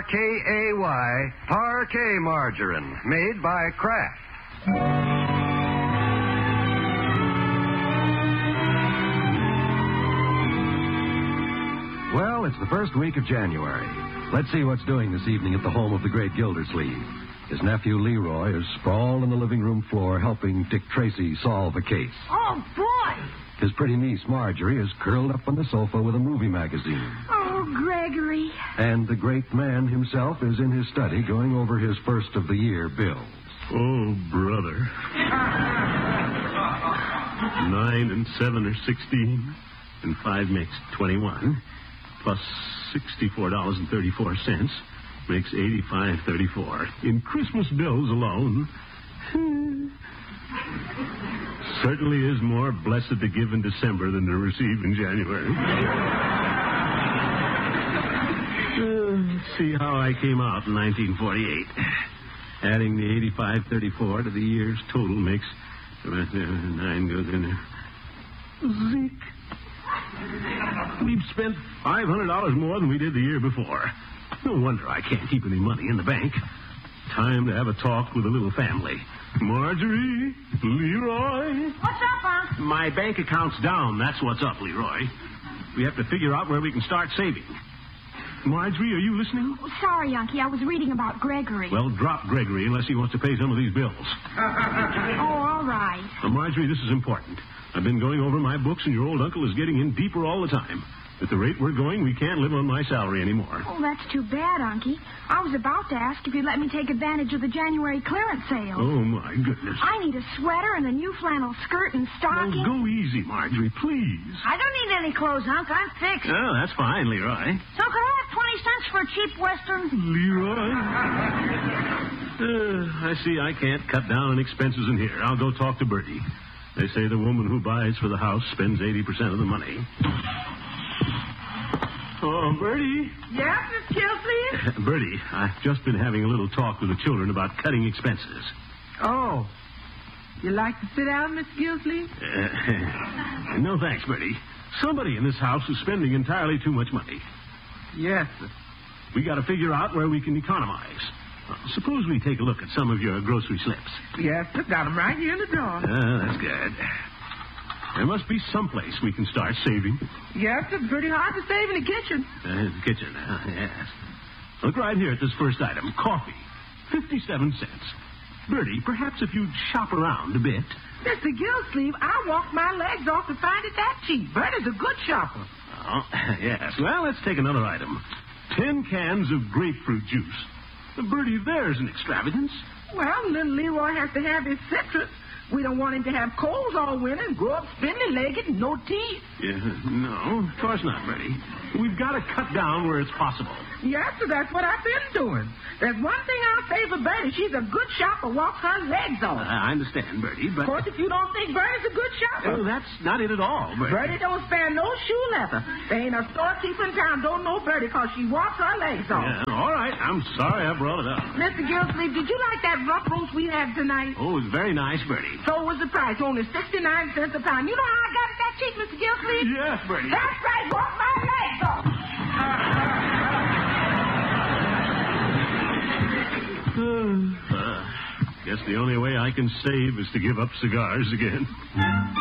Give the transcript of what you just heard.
Parkay, Parkay margarine, made by Kraft. Well, it's the first week of January. Let's see what's doing this evening at the home of the great Gildersleeve. His nephew Leroy is sprawled on the living room floor helping Dick Tracy solve a case. Oh, boy! His pretty niece Marjorie is curled up on the sofa with a movie magazine. Oh, Gregory. And the great man himself is in his study going over his first of the year bills. Oh, brother. 9 and 7 are 16, and 5 makes 21, plus $64.34 makes $85.34. In Christmas bills alone, certainly is more blessed to give in December than to receive in January. Let's see how I came out in 1948. Adding the $85.34 to the year's total makes 9 goes in there. Zeke. We've spent $500 more than we did the year before. No wonder I can't keep any money in the bank. Time to have a talk with the little family. Marjorie, Leroy. What's up, Unc? My bank account's down. That's what's up, Leroy. We have to figure out where we can start saving. Marjorie, are you listening? Oh, sorry, Unky. I was reading about Gregory. Well, drop Gregory unless he wants to pay some of these bills. Oh, all right. Marjorie, this is important. I've been going over my books, and your old uncle is getting in deeper all the time. At the rate we're going, we can't live on my salary anymore. Oh, that's too bad, Unky. I was about to ask if you'd let me take advantage of the January clearance sale. Oh, my goodness. I need a sweater and a new flannel skirt and stocking. Oh, go easy, Marjorie, please. I don't need any clothes, Unc. I'm fixed. Oh, that's fine, Leroy. So could I have 20 cents for a cheap Western? Leroy? I see I can't cut down on expenses in here. I'll go talk to Bertie. They say the woman who buys for the house spends 80% of the money. Oh, Bertie. Yes, Miss Gilsleeve? Bertie, I've just been having a little talk with the children about cutting expenses. Oh. You like to sit down, Miss Gilsleeve? No, thanks, Bertie. Somebody in this house is spending entirely too much money. Yes, sir. We got to figure out where we can economize. Suppose we take a look at some of your grocery slips. Yes, sir. Got them right here in the drawer. That's good. There must be someplace we can start saving. Yes, it's pretty hard to save in the kitchen. The kitchen, yes. Look right here at this first item. Coffee. 57 cents. Bertie, perhaps if you'd shop around a bit. Mr. Gilsleeve, I walked my legs off to find it that cheap. Bertie's a good shopper. Oh, yes. Well, let's take another item. 10 cans of grapefruit juice. Bertie, there's an extravagance. Well, little Leroy has to have his citrus. We don't want him to have colds all winter and grow up spindly-legged and no teeth. Yeah, no, of course not, Bertie. We've got to cut down where it's possible. Yes, sir, that's what I've been doing. There's one thing I'll say for Bertie. She's a good shopper, walks her legs off. I understand, Bertie, but... Of course, if you don't think Bertie's a good shopper... Oh, that's not it at all, Bertie. Bertie don't spare no shoe leather. There ain't a storekeeper in town don't know Bertie because she walks her legs off. Yeah, all right. I'm sorry I brought it up. Mr. Gilsleeve, did you like that rough roast we had tonight? Oh, it was very nice, Bertie. So was the price, only 69 cents a pound. You know how I got it that cheap, Mr. Gilsleeve? Yes, Bertie. That's right, walk my legs off. Guess the only way I can save is to give up cigars again.